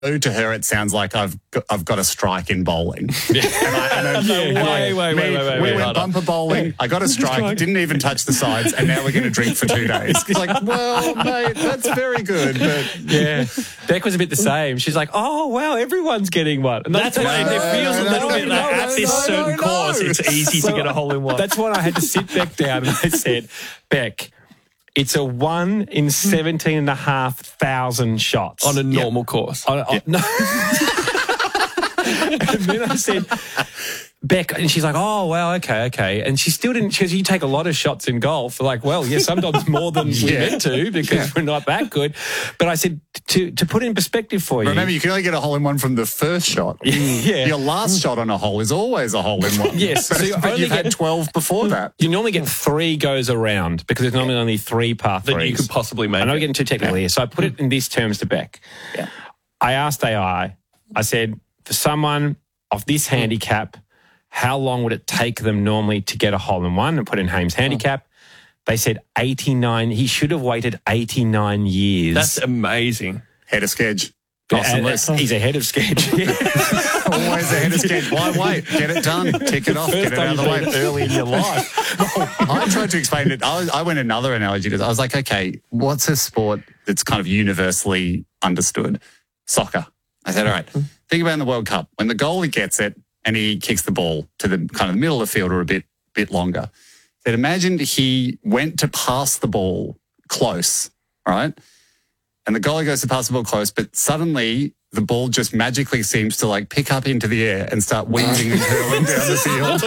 To her, it sounds like I've got a strike in bowling. Wait. We went bumper bowling. I got a strike, didn't even touch the sides, and now we're going to drink for 2 days. It's like, well, mate, that's very good, but yeah. Beck was a bit the same. She's like, oh wow, everyone's getting one. And That's why it feels a little bit like at this certain course, it's easy to get a hole in one. That's why I had to sit Beck down and I said, Beck, it's a 1 in 17,500 shots on a normal course. No. And then I said, Beck, and she's like, oh, well, okay. And she still didn't, she goes, you take a lot of shots in golf. Like, well, yeah, sometimes more than we meant to because we're not that good. But I said, to put it in perspective for you. Remember, you can only get a hole in one from the first shot. Yeah. Your last shot on a hole is always a hole in one. Yes. But, So you've had 12 before that. You normally get 3 goes around because there's normally only 3 par 3s. That you could possibly make. I'm not getting too technical here. So I put it in these terms to Beck. Yeah. I asked AI, I said, for someone of this handicap, how long would it take them normally to get a hole in one, and put in Hames handicap? They said 89. He should have waited 89 years. That's amazing. Head of sketch. He's ahead of sketch. Always ahead of sketch. Why wait? Get it done. Tick it off. Get it out of the way early in your life. I tried to explain it. I went another analogy. I was like, okay, what's a sport that's kind of universally understood? Soccer. I said, all right, think about in the World Cup. When the goalie gets it and he kicks the ball to the kind of middle of the field or a bit longer, I said, imagine he went to pass the ball close, right? And the goalie goes to pass the ball close, but suddenly the ball just magically seems to like pick up into the air and start weaving and curling down the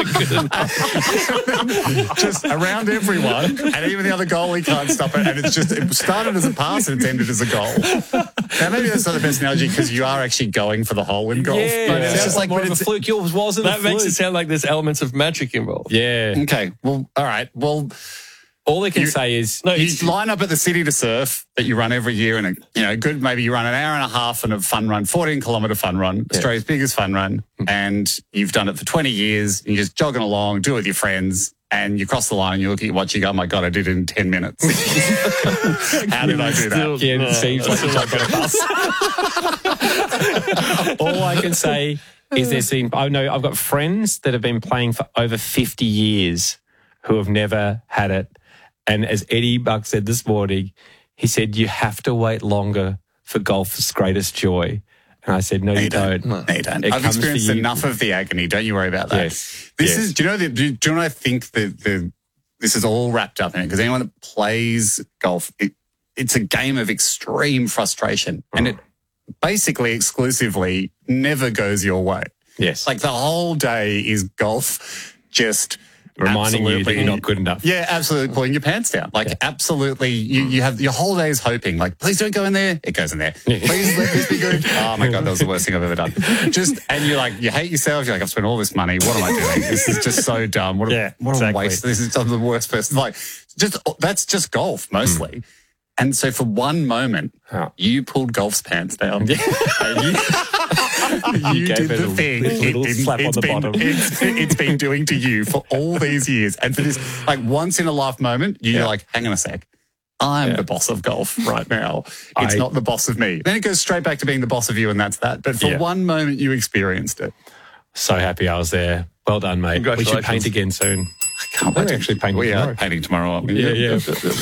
field. Just around everyone, and even the other goalie can't stop it. And it started as a pass and it's ended as a goal. Now, maybe that's not the best analogy because you are actually going for the hole in golf. Yeah, but it's just like more of a fluke. Yours wasn't That a makes fluke. it sound like there's elements of magic involved. Yeah. Okay, well, all right. Well, all they can say is you line up at the City to Surf that you run every year, and good. Maybe you run an hour and a half and a fun run, 14-kilometre fun run, Australia's biggest fun run, and you've done it for 20 years. And you're just jogging along, do it with your friends, and you cross the line and you look at your watch, you go, oh my God, I did it in 10 minutes. How did I do that? Yeah, it seems like you jumped on a bus. All I can say is I've got friends that have been playing for over 50 years who have never had it. And as Eddie Buck said this morning, he said, you have to wait longer for golf's greatest joy. And I said, no, you don't. No, you don't. I've experienced enough of the agony. Don't you worry about that. Yes. Do you know what I think this is all wrapped up in it? Because anyone that plays golf, it's a game of extreme frustration. And it basically exclusively never goes your way. Yes. Like the whole day is golf just reminding you that you're not good enough. Yeah, absolutely pulling your pants down. Like absolutely, you have your whole day is hoping, like, please don't go in there. It goes in there. Please let this be good. Oh my God, that was the worst thing I've ever done. And you're like, you hate yourself. You're like, I've spent all this money. What am I doing? This is just so dumb. What a waste. This is the worst person. Like, that's just golf mostly. And so for one moment, you pulled golf's pants down. You did the thing it's been doing to you for all these years. And for this, like, once in a life moment, you're like, hang on a sec. I'm the boss of golf right now. It's not the boss of me. Then it goes straight back to being the boss of you, and that's that. But for one moment, you experienced it. So happy I was there. Well done, mate. We should paint again soon. I can't wait to actually paint tomorrow. We are painting tomorrow, aren't we? Yeah.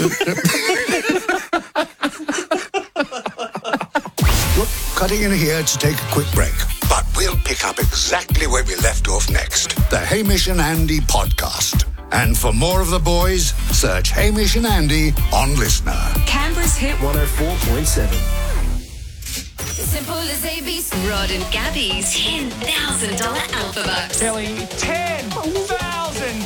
Cutting in here to take a quick break, but we'll pick up exactly where we left off next. The Hamish and Andy podcast. And for more of the boys, search Hamish and Andy on Listener. Canberra's Hit 104.7. Simple as ABC. Rod and Gabby's $10,000 Alpha Bucks. Telling 10,000.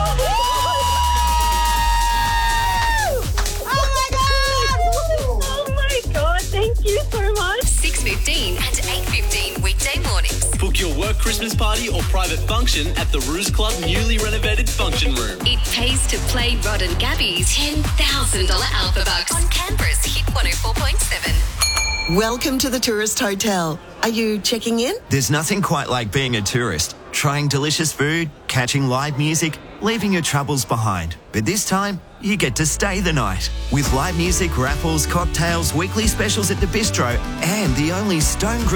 Thank you so much. 6:15 and 8:15 weekday mornings. Book your work, Christmas party or private function at the Ruse Club newly renovated function room. It pays to play Rod and Gabby's $10,000 Alpha Bucks on Canberra's Hit 104.7. Welcome to the Tourist Hotel. Are you checking in? There's nothing quite like being a tourist. Trying delicious food, catching live music, leaving your troubles behind. But this time, you get to stay the night. With live music, raffles, cocktails, weekly specials at the bistro, and the only Stone